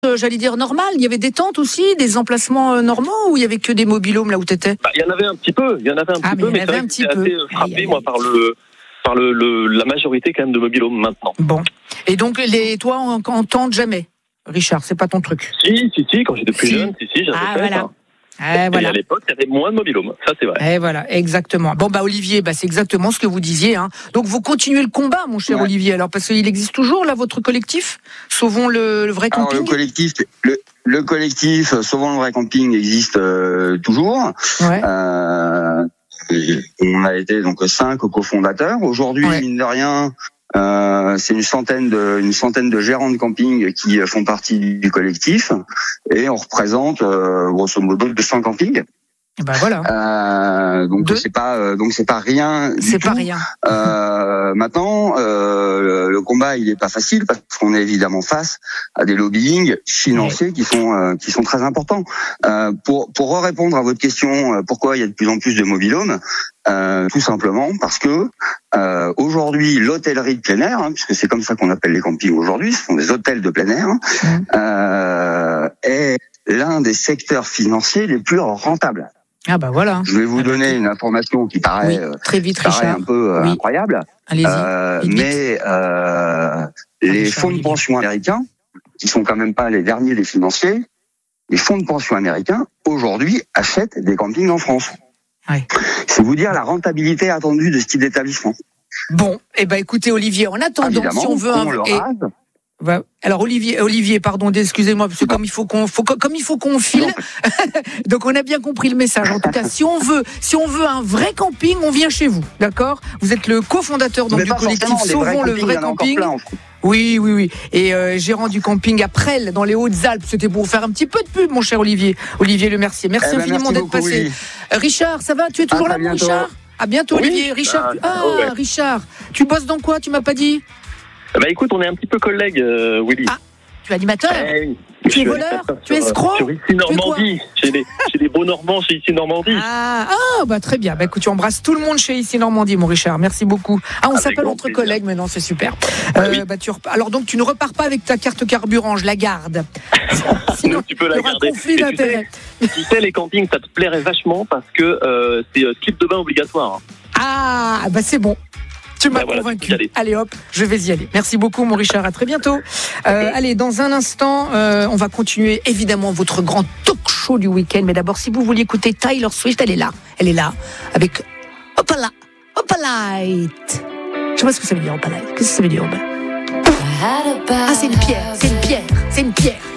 j'allais dire normales. Il y avait des tentes aussi, des emplacements normaux, ou il y avait que des mobilhomes là où t'étais? Il y en avait un petit peu, mais c'est vrai que j'étais assez frappé, moi, par la majorité quand même de mobilhomes maintenant. Bon. Et donc, toi, en tente jamais, Richard, c'est pas ton truc? Si, quand j'étais plus jeune, j'avais fait voilà. ça. Et à l'époque, il y avait moins de mobilhomes, ça c'est vrai. Et voilà, exactement. Bon, Olivier, c'est exactement ce que vous disiez. Donc, vous continuez le combat, mon cher Olivier, alors, parce qu'il existe toujours, là, votre collectif Sauvons le vrai camping. Alors, le collectif Sauvons le vrai camping existe toujours. Ouais. On a été donc 5 cofondateurs. Aujourd'hui, mine de rien, c'est une centaine de gérants de camping qui font partie du collectif, et on représente grosso modo 200 campings. Voilà. Donc c'est pas rien du tout. C'est pas rien. Maintenant, le combat il est pas facile parce qu'on est évidemment face à des lobbying financiers qui sont très importants. Pour répondre à votre question, pourquoi il y a de plus en plus de mobilhomes, tout simplement parce que aujourd'hui l'hôtellerie de plein air, puisque c'est comme ça qu'on appelle les campings aujourd'hui, ce sont des hôtels de plein air, est l'un des secteurs financiers les plus rentables. Voilà. Je vais vous donner une information qui paraît très vite, Richard. Un peu incroyable. Allez-y. Mais les fonds de pension américains, qui sont quand même pas les derniers des financiers, les fonds de pension américains aujourd'hui achètent des campings en France. C'est vous dire la rentabilité attendue de ce type d'établissement. Bon, écoutez Olivier, en attendant, si on veut alors Olivier, pardon, excusez-moi, parce que comme il faut qu'on file, donc on a bien compris le message. En tout cas, si on veut un vrai camping, on vient chez vous, d'accord? Vous êtes le cofondateur donc du collectif Sauvons le vrai camping. Oui. Et gérant du camping à Presles, dans les Hautes-Alpes. C'était pour vous faire un petit peu de pub, mon cher Olivier. Olivier Le Mercier. Merci infiniment d'être passé. Richard, ça va? Tu es toujours là, mon Richard? À bientôt, Olivier. Richard, Richard, tu bosses dans quoi? Tu m'as pas dit? Écoute, on est un petit peu collègues, Willy. Tu es animateur? Tu es voleur? Tu es escroc? Sur Ici Normandie. Chez les beaux Normands chez Ici Normandie. Très bien. Écoute, tu embrasses tout le monde chez Ici Normandie, mon Richard. Merci beaucoup. On s'appelle entre collègues maintenant, c'est super. Alors donc, tu ne repars pas avec ta carte carburant, je la garde. Sinon, tu peux la garder. Il y aura un conflit d'intérêts. Tu sais, les campings, ça te plairait vachement parce que c'est slip de bain obligatoire. C'est bon. Tu m'as convaincu. Allez hop, je vais y aller. Merci beaucoup, mon Richard. À très bientôt. Allez, dans un instant, on va continuer évidemment votre grand talk show du week-end. Mais d'abord, si vous vouliez écouter Taylor Swift, elle est là, avec Opalite. Je sais pas ce que ça veut dire, Opalite. Qu'est-ce que ça veut dire, Opalite? C'est une pierre.